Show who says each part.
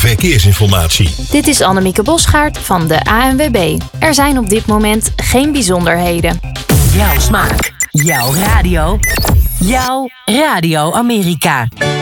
Speaker 1: verkeersinformatie.
Speaker 2: Dit is Annemieke Bosgaard van de ANWB. Er zijn op dit moment geen bijzonderheden.
Speaker 3: Jouw smaak, jouw radio, jouw Radio Amerika.